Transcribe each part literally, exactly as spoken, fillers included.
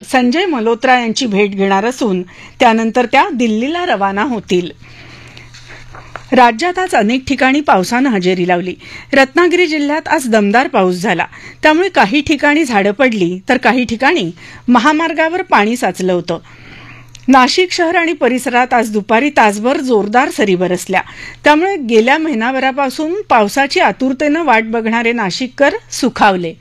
संजय मल्होत्रा यांची भेट घेणार असून त्यानंतर त्या दिल्लीला रवाना होतील. राज्यात आज अनेक ठिकाणी पावसानं हजेरी लावली. रत्नागिरी जिल्ह्यात आज दमदार पाऊस झाला. त्यामुळे काही ठिकाणी झाडं पडली तर काही ठिकाणी महामार्गावर पाणी साचलं होतं. नाशिक शहर आणि परिसरात आज दुपारी तासभर जोरदार सरी बरसल्या. त्यामुळे गेल्या महिनाभरापासून पावसाची आतुरतेनं वाट बघणारे नाशिककर सुखावले.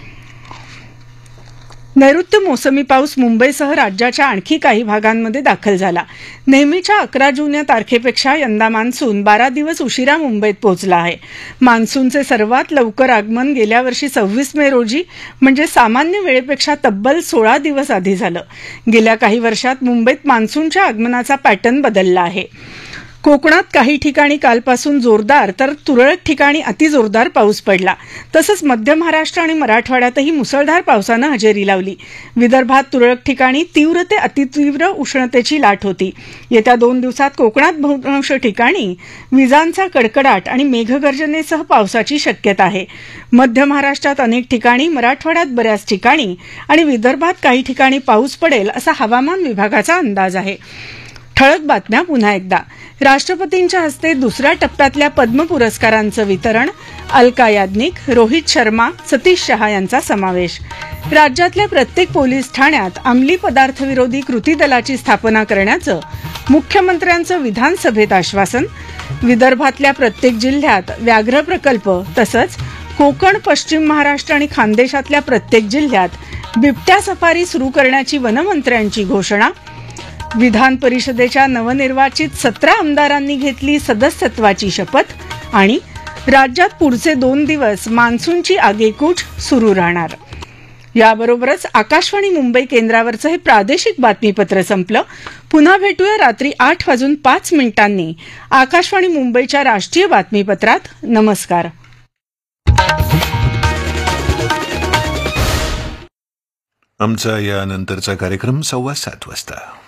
नैऋत्य मोसमी पाऊस मुंबईसह राज्याच्या आणखी काही भागांमध्ये दाखल झाला. नेहमीच्या अकरा जून या तारखेपेक्षा यंदा मान्सून बारा दिवस उशिरा मुंबईत पोहोचला आहे. मान्सूनचे सर्वात लवकर आगमन गेल्या वर्षी सव्वीस मे रोजी म्हणजे सामान्य वेळेपेक्षा तब्बल सोळा दिवस आधी झालं. गेल्या काही वर्षात मुंबईत मान्सूनच्या आगमनाचा पॅटर्न बदलला आहे. कोकणात काही ठिकाणी कालपासून जोरदार तर तुरळक ठिकाणी अतिजोरदार पाऊस पडला. तसंच मध्य महाराष्ट्र आणि मराठवाड्यातही मुसळधार पावसानं हजेरी लावली. विदर्भात तुरळक ठिकाणी तीव्र ते अतितीव्र उष्णतेची लाट होती. येत्या दोन दिवसात कोकणात बहुतांश ठिकाणी विजांचा कडकडाट आणि मेघगर्जनेसह पावसाची शक्यता आहे. मध्य महाराष्ट्रात अनेक ठिकाणी, मराठवाड्यात बऱ्याच ठिकाणी आणि विदर्भात काही ठिकाणी पाऊस पडेल असा हवामान विभागाचा अंदाज आहे. ठळक बातम्या पुन्हा एकदा. राष्ट्रपतींच्या हस्ते दुसऱ्या टप्प्यातल्या पद्म पुरस्कारांचं वितरण. अलका याज्ञिक, रोहित शर्मा, सतीश शहा यांचा समावेश. राज्यातल्या प्रत्येक पोलीस ठाण्यात अंमली पदार्थ विरोधी कृती दलाची स्थापना करण्याचं मुख्यमंत्र्यांचं विधानसभेत आश्वासन. विदर्भातल्या प्रत्येक जिल्ह्यात व्याघ्र प्रकल्प तसंच कोकण, पश्चिम महाराष्ट्र आणि खानदेशातल्या प्रत्येक जिल्ह्यात बिबट्या सफारी सुरू करण्याची वनमंत्र्यांची घोषणा. विधान परिषदेच्या नवनिर्वाचित सतरा आमदारांनी घेतली सदस्यत्वाची शपथ. आणि राज्यात पुढचे दोन दिवस मान्सूनची आगेकूच सुरू राहणार. याबरोबरच आकाशवाणी मुंबई केंद्रावरचं हे प्रादेशिक बातमीपत्र संपलं. पुन्हा भेटूया रात्री आठ वाजून पाच मिनिटांनी आकाशवाणी मुंबईच्या राष्ट्रीय बातमीपत्रात. नमस्कार. आमचा यानंतरचा कार्यक्रम सव्वा सात वाजता.